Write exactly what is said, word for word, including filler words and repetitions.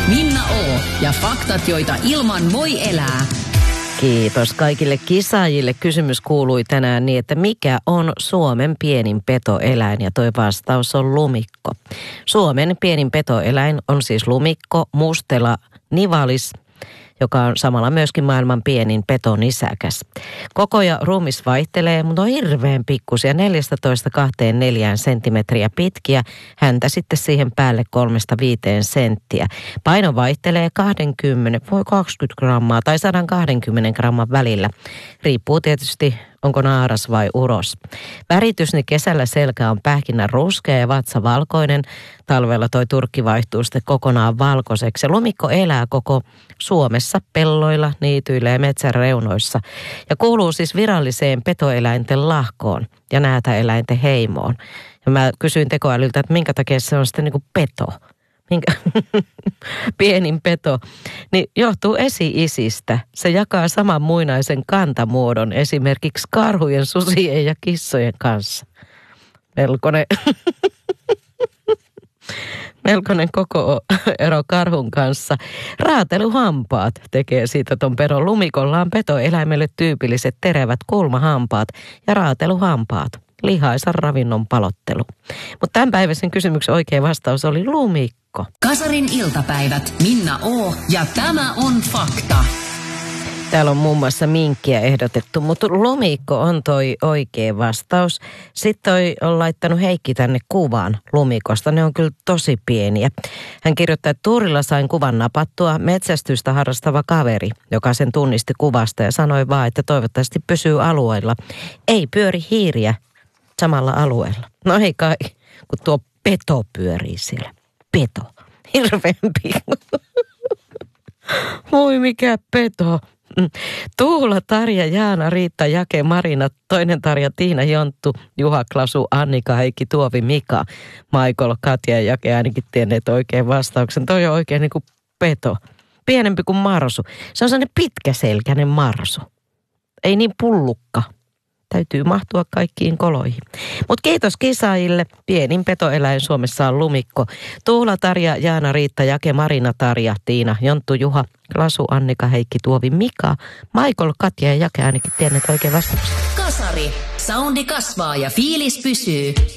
Minna O. ja faktat, joita ilman voi elää. Kiitos kaikille kisaajille. Kysymys kuului tänään niin, että mikä on Suomen pienin petoeläin? Ja toi vastaus on lumikko. Suomen pienin petoeläin on siis lumikko, mustela nivalis, joka on samalla myöskin maailman pienin petonisäkäs. Koko ja ruumis vaihtelee, mutta on hirveän pikkusia, neljätoista kaksikymmentäneljä senttimetriä pitkiä, häntä sitten siihen päälle kolmesta viiteen senttiä. Paino vaihtelee kaksikymmentä, voi kaksikymmentä grammaa tai sata kaksikymmentä gramman välillä. Riippuu tietysti, onko naaras vai uros. Väritys, niin kesällä selkä on pähkinän ruskea ja vatsa valkoinen. Talvella toi turkki vaihtuu sitten kokonaan valkoiseksi. Lumikko elää koko Suomessa, pelloilla, niityillä ja metsän reunoissa. Ja kuuluu siis viralliseen petoeläinten lahkoon ja näätäeläinten heimoon. Ja mä kysyin tekoälyltä, että minkä takia se on sitten niin kuin peto. Minkä? Pienin peto, niin johtuu esi-isistä. Se jakaa saman muinaisen kantamuodon esimerkiksi karhujen, susien ja kissojen kanssa. Melkoinen, melkoinen koko ero karhun kanssa. Raateluhampaat tekee siitä ton pedon. Lumikolla on petoeläimelle tyypilliset terävät kulmahampaat ja raateluhampaat. Lihaisan ravinnon palottelu. Mutta tämän päiväisen kysymyksen oikea vastaus oli lumikko. Kasarin iltapäivät. Minna O. ja tämä on fakta. Täällä on muun muassa minkkiä ehdotettu, mutta lumikko on toi oikea vastaus. Sitten toi on laittanut Heikki tänne kuvan lumikosta. Ne on kyllä tosi pieniä. Hän kirjoittaa, että tuurilla sain kuvan napattua metsästystä harrastava kaveri, joka sen tunnisti kuvasta ja sanoi vaan, että toivottavasti pysyy alueella. Ei pyöri hiiriä samalla alueella. No ei kai, kun tuo peto pyörii siellä. Peto. Hirveän pikku. Voi mikä peto. Tuula, Tarja, Jaana, Riitta, Jake, Marina, toinen Tarja, Tiina, Jonttu, Juha, Klasu, Annika, Heikki, Tuovi, Mika, Maikol, Katja ja Jake ainakin tienneet oikein vastauksen. Toi on oikein niin kuin peto. Pienempi kuin marsu. Se on sellainen pitkäselkäinen marsu. Ei niin pullukka. Täytyy mahtua kaikkiin koloihin. Mutta kiitos kisaajille. Pienin petoeläin Suomessa on lumikko. Tuula, Tarja, Jaana, Riitta, Jake, Marina, Tarja, Tiina, Jonttu, Juha, Klasu, Annika, Heikki, Tuovi, Mika, Maikol, Katja ja Jake ainakin tienneet oikein vastauksen. Kasari. Soundi kasvaa ja fiilis pysyy.